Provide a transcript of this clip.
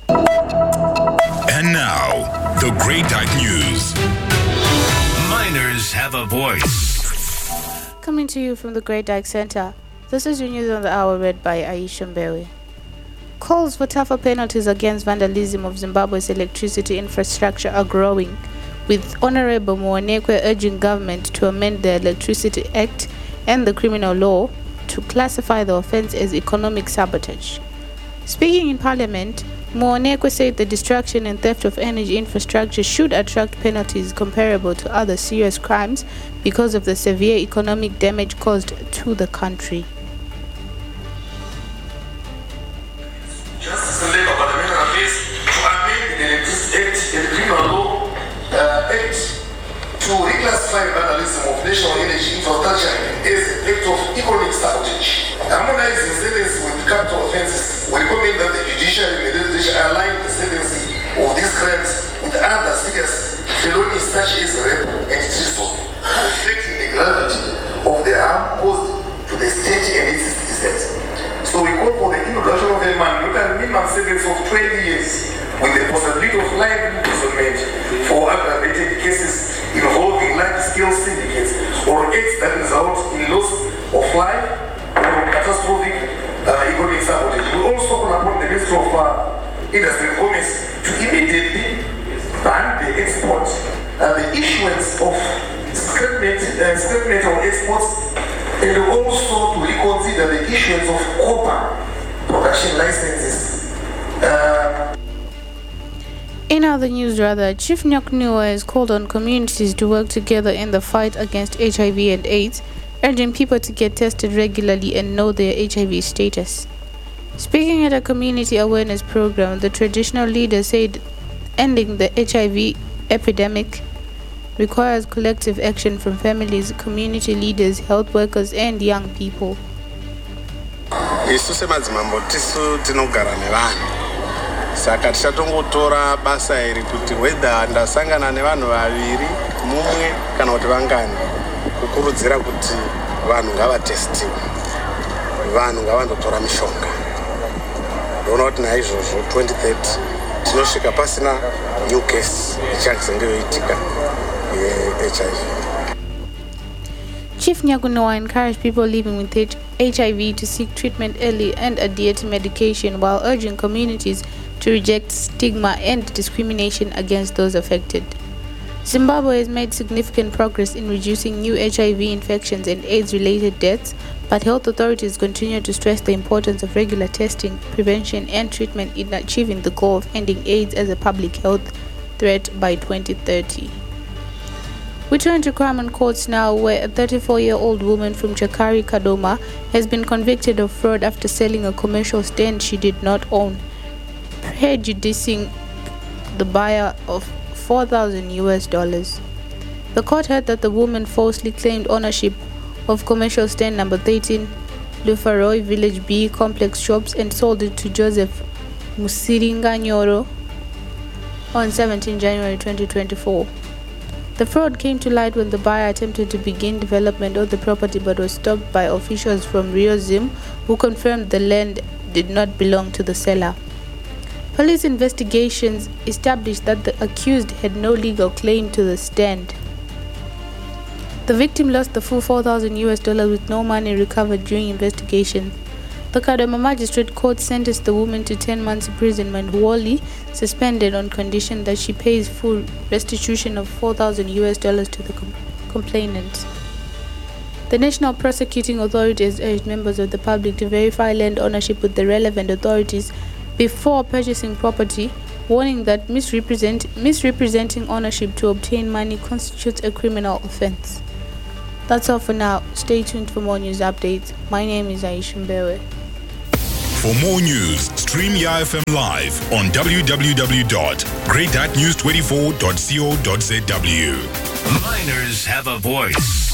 And now, the Great Dyke News. Miners have a voice. Coming to you from the Great Dyke Center, this is your news on the hour read by Aisha Mbewe. Calls for tougher penalties against vandalism of Zimbabwe's electricity infrastructure are growing, with Honorable Muonekwe urging government to amend the Electricity Act and the criminal law to classify the offense as economic sabotage. Speaking in Parliament, Muonekwe said the destruction and theft of energy infrastructure should attract penalties comparable to other serious crimes because of the severe economic damage caused to the country. Justice and Labour Parliamentary Affairs to amend the Electricity Act and the Criminal Law Act to reclassify vandalism of national energy infrastructure as an act of economic sabotage. Harmonizing sentences with capital offences, we recommend that the judiciary and the legislature align the sentencing of these crimes with other serious felonies such as rape and treason, reflecting the gravity of the harm caused to the state and its citizens. So we call for the introduction of a minimum sentence of 20 years with the possibility of life imprisonment for aggravated cases involving large-scale syndicates or acts that result in loss of life or catastrophic economic sabotage. We also call upon the Ministry of Industry and Commerce to immediately ban the export, the issuance of scrap metal exports, and also to reconsider the issuance of copper production licenses. In other news, Chief Nyakuniwa has called on communities to work together in the fight against HIV and AIDS, urging people to get tested regularly and know their HIV status. Speaking at a community awareness program, the traditional leader said ending the HIV epidemic requires collective action from families, community leaders, health workers, and young people. Saka tichatongotora basa iri kuti whether ndasangana nevanhu vaviri mumwe kana kuti vangani kukurudzira kuti vanhu ngavatestiwe, vanhu ngavandotora mishonga. Ndoona kuti naizvozvo 2030 tinosvika pasina new case ichazenge yoitika ye-HIV. Chief Nyakuniwa encouraged people living with HIV to seek treatment early and adhere to medication while urging communities to reject stigma and discrimination against those affected. Zimbabwe has made significant progress in reducing new HIV infections and AIDS-related deaths, but health authorities continue to stress the importance of regular testing, prevention, and treatment in achieving the goal of ending AIDS as a public health threat by 2030. We turn to crime and courts now, where a 34-year-old woman from Chakari, Kadoma, has been convicted of fraud after selling a commercial stand she did not own, prejudicing the buyer of $4,000. The court heard that the woman falsely claimed ownership of commercial stand number 13, Lufaroi Village B complex shops, and sold it to Joseph Musiringa Nyoro on 17 January 2024. The fraud came to light when the buyer attempted to begin development of the property but was stopped by officials from Rio Zim, who confirmed the land did not belong to the seller. Police investigations established that the accused had no legal claim to the stand. The victim lost the full $4,000 with no money recovered during investigation. The Kadoma Magistrate Court sentenced the woman to 10 months imprisonment, wholly suspended on condition that she pays full restitution of $4,000 to the complainant. The National Prosecuting Authority has urged members of the public to verify land ownership with the relevant authorities before purchasing property, warning that misrepresenting ownership to obtain money constitutes a criminal offense. That's all for now. Stay tuned for more news updates. My name is Aisha Mbewe. For more news, stream YFM live on www.greatdykenews24.co.zw. Miners have a voice.